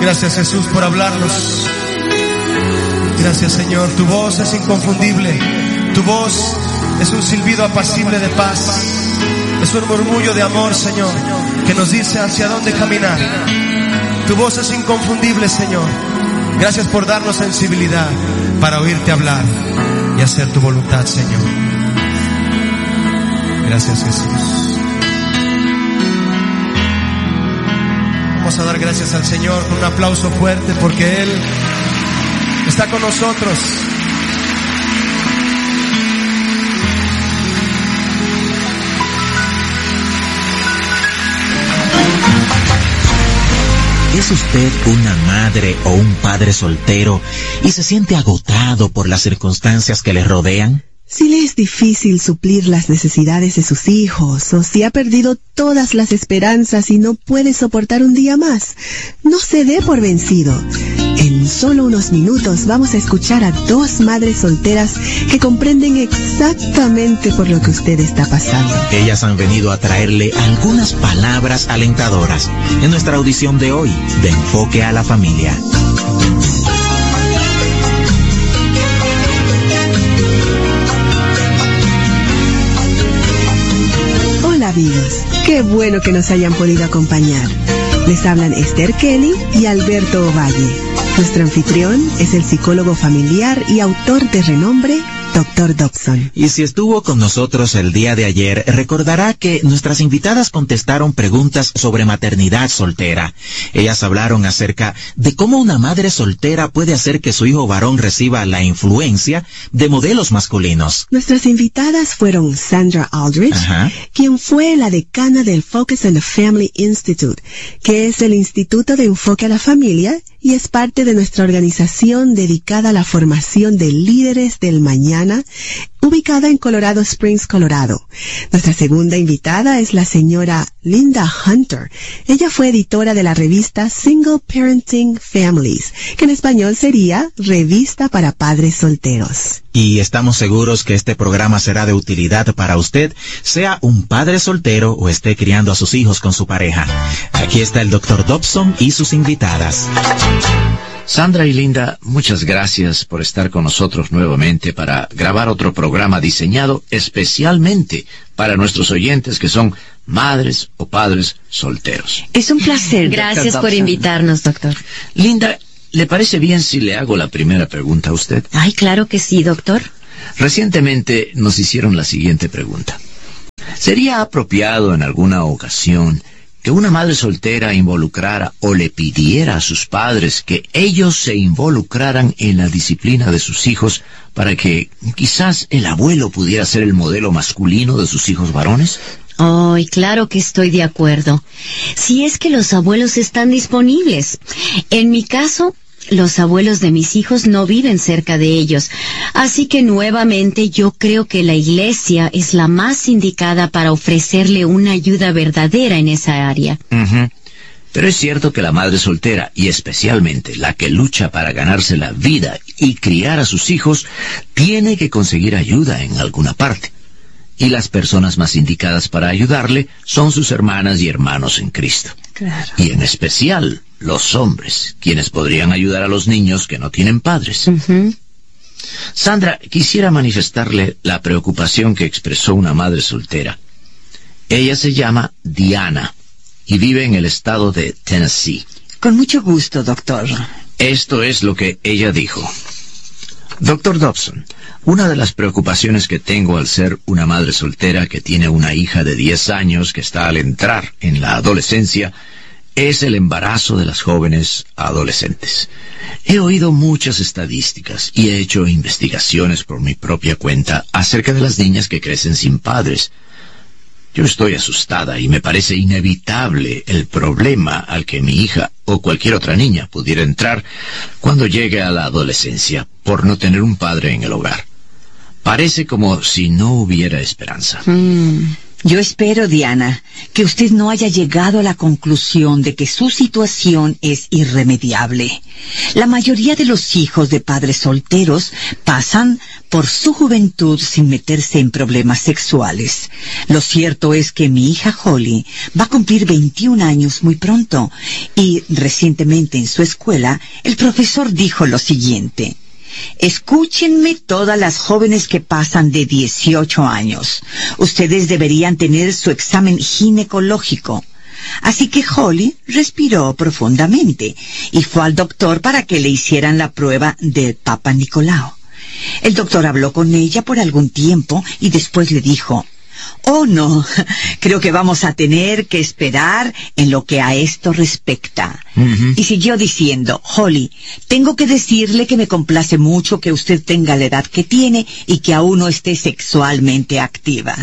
Gracias, Jesús, por hablarnos. Gracias, Señor. Tu voz es inconfundible. Tu voz es un silbido apacible de paz. Es un murmullo de amor, Señor, que nos dice hacia dónde caminar. Tu voz es inconfundible, Señor. Gracias por darnos sensibilidad para oírte hablar y hacer tu voluntad, Señor. Gracias, Jesús. Vamos a dar gracias al Señor con un aplauso fuerte, porque Él está con nosotros. ¿Es usted una madre o un padre soltero y se siente agotado por las circunstancias que le rodean? Si le es difícil suplir las necesidades de sus hijos, o si ha perdido todas las esperanzas y no puede soportar un día más, no se dé por vencido. En solo unos minutos vamos a escuchar a dos madres solteras que comprenden exactamente por lo que usted está pasando. Ellas han venido a traerle algunas palabras alentadoras en nuestra audición de hoy de Enfoque a la Familia. Hola amigos, qué bueno que nos hayan podido acompañar. Les hablan Esther Kelly y Alberto Ovalle. Nuestro anfitrión es el psicólogo familiar y autor de renombre, Dr. Dobson. Y si estuvo con nosotros el día de ayer, recordará que nuestras invitadas contestaron preguntas sobre maternidad soltera. Ellas hablaron acerca de cómo una madre soltera puede hacer que su hijo varón reciba la influencia de modelos masculinos. Nuestras invitadas fueron Sandra Aldridge, quien fue la decana del Focus on the Family Institute, que es el Instituto de Enfoque a la Familia, y es parte de nuestra organización dedicada a la formación de líderes del mañana, ubicada en Colorado Springs, Colorado. Nuestra segunda invitada es la señora Linda Hunter. Ella fue editora de la revista Single Parenting Families, que en español sería Revista para Padres Solteros. Y estamos seguros que este programa será de utilidad para usted, sea un padre soltero o esté criando a sus hijos con su pareja. Aquí está el Dr. Dobson y sus invitadas. Sandra y Linda, muchas gracias por estar con nosotros nuevamente para grabar otro programa diseñado especialmente para nuestros oyentes que son madres o padres solteros. Es un placer. Gracias por invitarnos, doctor. Linda, ¿le parece bien si le hago la primera pregunta a usted? Ay, claro que sí, doctor. Recientemente nos hicieron la siguiente pregunta. ¿Sería apropiado en alguna ocasión que una madre soltera involucrara o le pidiera a sus padres que ellos se involucraran en la disciplina de sus hijos para que quizás el abuelo pudiera ser el modelo masculino de sus hijos varones? Ay, claro que estoy de acuerdo. Si es que los abuelos están disponibles. En mi caso, los abuelos de mis hijos no viven cerca de ellos, así que nuevamente yo creo que la iglesia es la más indicada para ofrecerle una ayuda verdadera en esa área. Pero es cierto que la madre soltera, y especialmente la que lucha para ganarse la vida y criar a sus hijos, tiene que conseguir ayuda en alguna parte. Y las personas más indicadas para ayudarle son sus hermanas y hermanos en Cristo. Claro. Y en especial los hombres, quienes podrían ayudar a los niños que no tienen padres. Sandra, quisiera manifestarle la preocupación que expresó una madre soltera. Ella se llama Diana y vive en el estado de Tennessee. Con mucho gusto, doctor. Esto es lo que ella dijo. Dr. Dobson, una de las preocupaciones que tengo al ser una madre soltera que tiene una hija de 10 años que está al entrar en la adolescencia es el embarazo de las jóvenes adolescentes. He oído muchas estadísticas y he hecho investigaciones por mi propia cuenta acerca de las niñas que crecen sin padres. Yo estoy asustada y me parece inevitable el problema al que mi hija o cualquier otra niña pudiera entrar cuando llegue a la adolescencia por no tener un padre en el hogar. Parece como si no hubiera esperanza. Yo espero, Diana, que usted no haya llegado a la conclusión de que su situación es irremediable. La mayoría de los hijos de padres solteros pasan por su juventud sin meterse en problemas sexuales. Lo cierto es que mi hija Holly va a cumplir 21 años muy pronto, y recientemente en su escuela el profesor dijo lo siguiente: escúchenme todas las jóvenes que pasan de 18 años. Ustedes deberían tener su examen ginecológico. Así que Holly respiró profundamente y fue al doctor para que le hicieran la prueba del Papa Nicolau. El doctor habló con ella por algún tiempo y después le dijo: oh, no, creo que vamos a tener que esperar en lo que a esto respecta. Y siguió diciendo: Holly, tengo que decirle que me complace mucho que usted tenga la edad que tiene y que aún no esté sexualmente activa.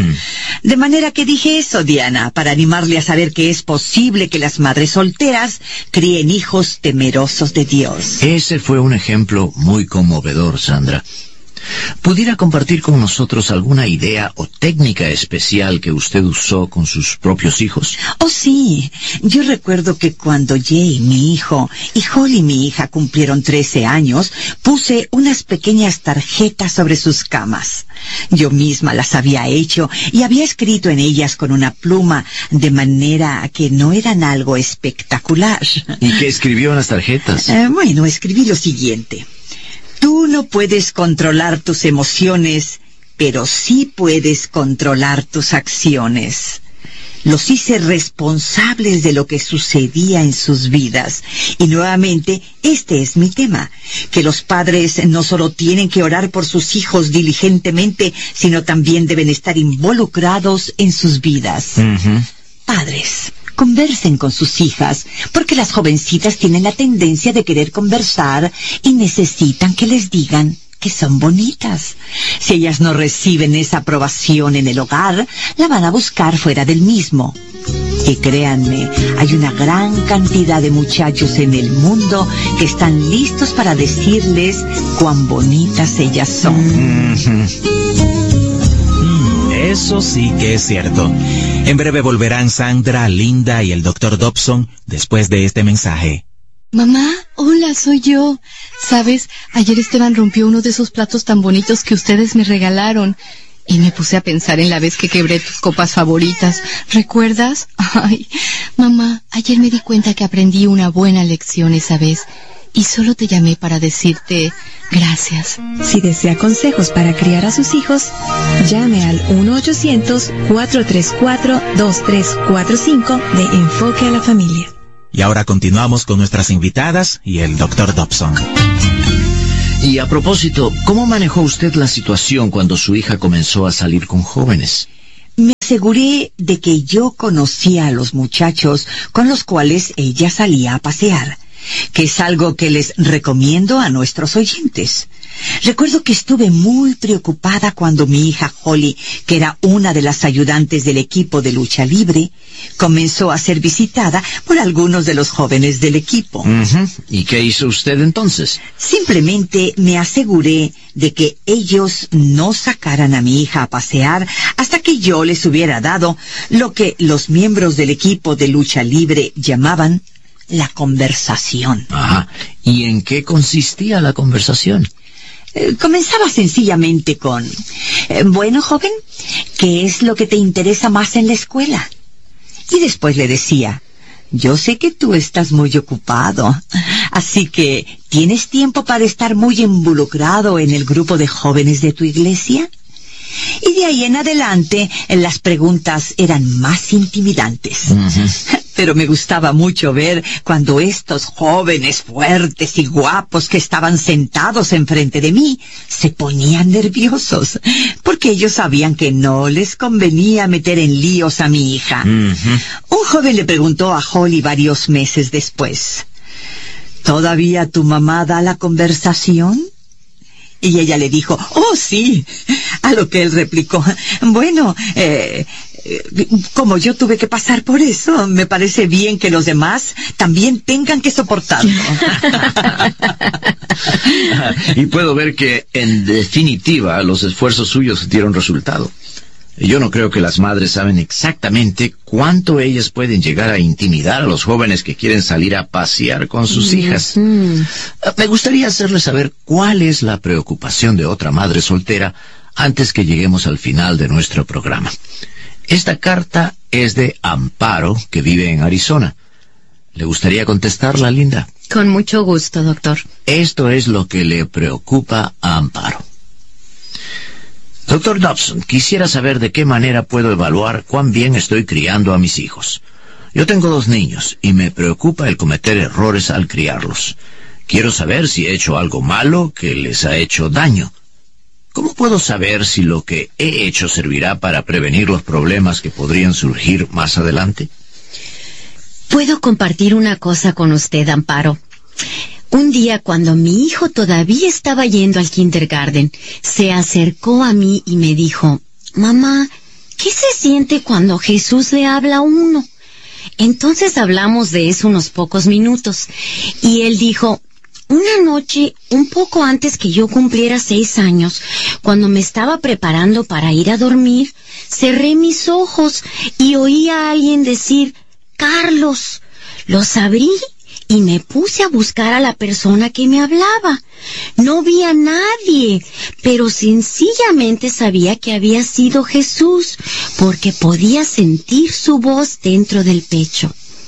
De manera que dije eso, Diana, para animarle a saber que es posible que las madres solteras críen hijos temerosos de Dios. Ese fue un ejemplo muy conmovedor, Sandra. ¿Pudiera compartir con nosotros alguna idea o técnica especial que usted usó con sus propios hijos? Oh, sí. Yo recuerdo que cuando Jay, mi hijo, y Holly, mi hija, cumplieron 13 años, puse unas pequeñas tarjetas sobre sus camas. Yo misma las había hecho y había escrito en ellas con una pluma, de manera que no eran algo espectacular. ¿Y qué escribió en las tarjetas? Bueno, escribí lo siguiente: tú no puedes controlar tus emociones, pero sí puedes controlar tus acciones. Los hice responsables de lo que sucedía en sus vidas. Y nuevamente, este es mi tema: que los padres no solo tienen que orar por sus hijos diligentemente, sino también deben estar involucrados en sus vidas. Padres, conversen con sus hijas, porque las jovencitas tienen la tendencia de querer conversar y necesitan que les digan que son bonitas. Si ellas no reciben esa aprobación en el hogar, la van a buscar fuera del mismo. Y créanme, hay una gran cantidad de muchachos en el mundo que están listos para decirles cuán bonitas ellas son. Eso sí que es cierto. En breve volverán Sandra, Linda y el Dr. Dobson después de este mensaje. Mamá, hola, soy yo. ¿Sabes? Ayer Esteban rompió uno de esos platos tan bonitos que ustedes me regalaron. Y me puse a pensar en la vez que quebré tus copas favoritas. ¿Recuerdas? Ay, mamá, ayer me di cuenta que aprendí una buena lección esa vez. Y solo te llamé para decirte gracias. Si desea consejos para criar a sus hijos, llame al 1-800-434-2345 de Enfoque a la Familia. Y ahora continuamos con nuestras invitadas y el Dr. Dobson. Y a propósito, ¿cómo manejó usted la situación cuando su hija comenzó a salir con jóvenes? Me aseguré de que yo conocía a los muchachos con los cuales ella salía a pasear, que es algo que les recomiendo a nuestros oyentes. Recuerdo que estuve muy preocupada cuando mi hija Holly, que era una de las ayudantes del equipo de lucha libre, comenzó a ser visitada por algunos de los jóvenes del equipo. ¿Y qué hizo usted entonces? Simplemente me aseguré de que ellos no sacaran a mi hija a pasear hasta que yo les hubiera dado lo que los miembros del equipo de lucha libre llamaban la conversación. Ajá. ¿Y en qué consistía la conversación? Comenzaba sencillamente con: bueno, joven, ¿qué es lo que te interesa más en la escuela? Y después le decía: yo sé que tú estás muy ocupado, así que ¿tienes tiempo para estar muy involucrado en el grupo de jóvenes de tu iglesia? Y de ahí en adelante, las preguntas eran más intimidantes. Pero me gustaba mucho ver cuando estos jóvenes fuertes y guapos que estaban sentados enfrente de mí se ponían nerviosos, porque ellos sabían que no les convenía meter en líos a mi hija. Un joven le preguntó a Holly varios meses después: ¿todavía tu mamá da la conversación? Y ella le dijo: oh, sí. A lo que él replicó: bueno, como yo tuve que pasar por eso, me parece bien que los demás también tengan que soportarlo. Y puedo ver que, en definitiva, los esfuerzos suyos dieron resultado. Yo no creo que las madres saben exactamente cuánto ellas pueden llegar a intimidar a los jóvenes que quieren salir a pasear con sus hijas. Me gustaría hacerles saber cuál es la preocupación de otra madre soltera antes que lleguemos al final de nuestro programa. Esta carta es de Amparo, que vive en Arizona. ¿Le gustaría contestarla, Linda? Con mucho gusto, doctor. Esto es lo que le preocupa a Amparo. Doctor Dobson, quisiera saber de qué manera puedo evaluar cuán bien estoy criando a mis hijos. Yo tengo 2 niños y me preocupa el cometer errores al criarlos. Quiero saber si he hecho algo malo que les ha hecho daño. ¿Cómo puedo saber si lo que he hecho servirá para prevenir los problemas que podrían surgir más adelante? Puedo compartir una cosa con usted, Amparo. Un día, cuando mi hijo todavía estaba yendo al kindergarten, se acercó a mí y me dijo: «Mamá, ¿qué se siente cuando Jesús le habla a uno?». Entonces hablamos de eso unos pocos minutos, y él dijo: «Una noche, un poco antes que yo cumpliera 6 años, cuando me estaba preparando para ir a dormir, cerré mis ojos y oí a alguien decir: Carlos». Los abrí y me puse a buscar a la persona que me hablaba. No vi a nadie, pero sencillamente sabía que había sido Jesús, porque podía sentir su voz dentro del pecho.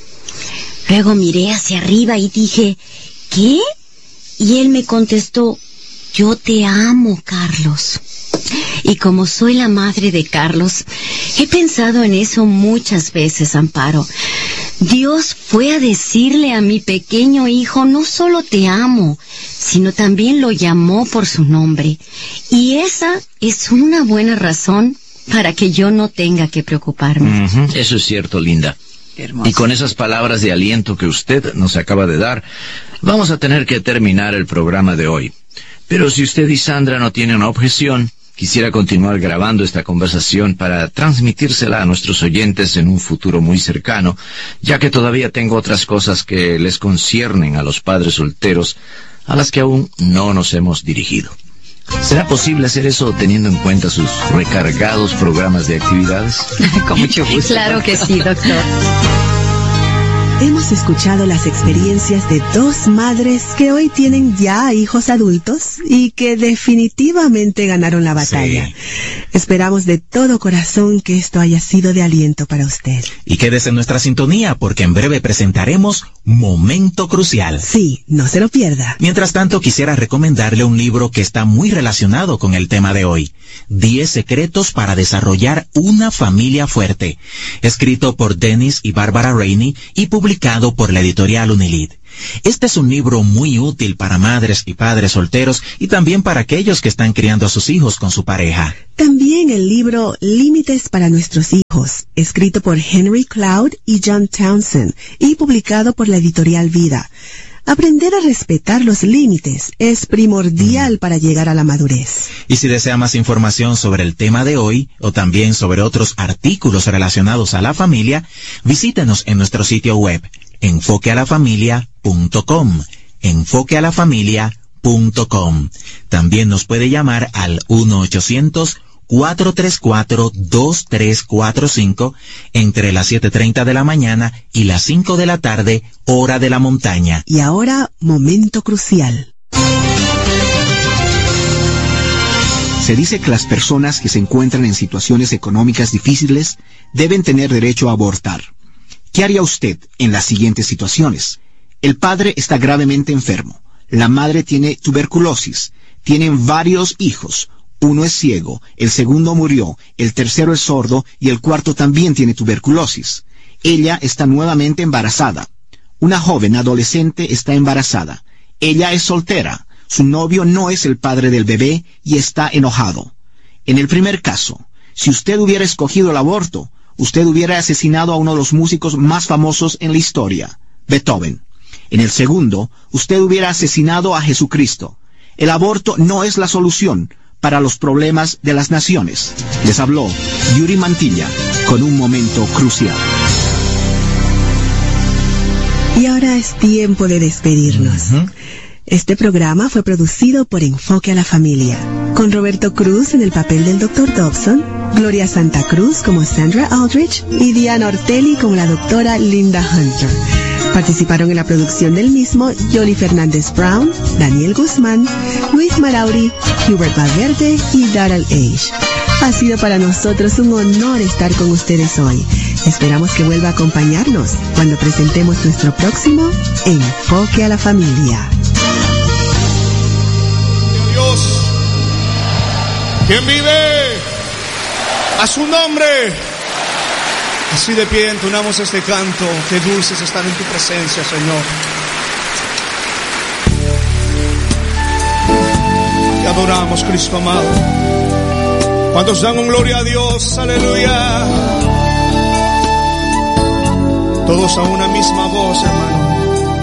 Luego miré hacia arriba y dije: ¿qué? Y él me contestó: «Yo te amo, Carlos». Y como soy la madre de Carlos, he pensado en eso muchas veces, Amparo. Dios fue a decirle a mi pequeño hijo: no solo te amo, sino también lo llamó por su nombre. Y esa es una buena razón para que yo no tenga que preocuparme. Eso es cierto, Linda. Hermoso. Y con esas palabras de aliento que usted nos acaba de dar, vamos a tener que terminar el programa de hoy. Pero si usted y Sandra no tienen una objeción, quisiera continuar grabando esta conversación para transmitírsela a nuestros oyentes en un futuro muy cercano, ya que todavía tengo otras cosas que les conciernen a los padres solteros, a las que aún no nos hemos dirigido. ¿Será posible hacer eso teniendo en cuenta sus recargados programas de actividades? Con mucho gusto. Claro que sí, doctor. Hemos escuchado las experiencias de 2 madres que hoy tienen ya hijos adultos y que definitivamente ganaron la batalla. Sí. Esperamos de todo corazón que esto haya sido de aliento para usted. Y quédese en nuestra sintonía, porque en breve presentaremos Momento Crucial. Sí, no se lo pierda. Mientras tanto, quisiera recomendarle un libro que está muy relacionado con el tema de hoy: 10 secretos para desarrollar una familia fuerte, escrito por Dennis y Barbara Rainey y publicado por la editorial Unilid. Este es un libro muy útil para madres y padres solteros y también para aquellos que están criando a sus hijos con su pareja. También el libro Límites para nuestros hijos, escrito por Henry Cloud y John Townsend y publicado por la editorial Vida. Aprender a respetar los límites es primordial para llegar a la madurez. Y si desea más información sobre el tema de hoy, o también sobre otros artículos relacionados a la familia, visítenos en nuestro sitio web, enfoquealafamilia.com, enfoquealafamilia.com. También nos puede llamar al 1-800-434-2345 entre las 7:30 de la mañana y las 5 de la tarde, hora de la montaña. Y ahora, momento crucial. Se dice que las personas que se encuentran en situaciones económicas difíciles deben tener derecho a abortar. ¿Qué haría usted en las siguientes situaciones? El padre está gravemente enfermo. La madre tiene tuberculosis. Tienen varios hijos. Uno es ciego, el segundo murió, el tercero es sordo y el cuarto también tiene tuberculosis. Ella está nuevamente embarazada. Una joven adolescente está embarazada. Ella es soltera. Su novio no es el padre del bebé y está enojado. En el primer caso, si usted hubiera escogido el aborto, usted hubiera asesinado a uno de los músicos más famosos en la historia, Beethoven. En el segundo, usted hubiera asesinado a Jesucristo. El aborto no es la solución para los problemas de las naciones. Les habló Yuri Mantilla con un momento crucial. Y ahora es tiempo de despedirnos. Este programa fue producido por Enfoque a la Familia, con Roberto Cruz en el papel del Dr. Dobson, Gloria Santa Cruz como Sandra Aldrich y Diana Ortelli como la doctora Linda Hunter. Participaron en la producción del mismo Johnny Fernández Brown, Daniel Guzmán, Luis Marauri, Hubert Valverde y Daryl Age. Ha sido para nosotros un honor estar con ustedes hoy. Esperamos que vuelva a acompañarnos cuando presentemos nuestro próximo Enfoque a la Familia. Dios, ¿quién vive? A su nombre. Así de pie entonamos este canto. Qué dulce es estar en tu presencia, Señor. Te adoramos, Cristo amado. ¿Cuántos dan un gloria a Dios? Aleluya. Todos a una misma voz, hermano.